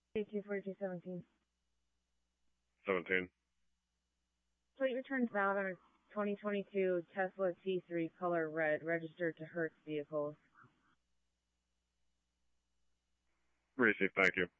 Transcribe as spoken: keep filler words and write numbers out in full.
two forty-two seventeen. seventeen. Plate returns bound on a twenty twenty-two Tesla T three color red, registered to Hertz vehicles. Received, thank you.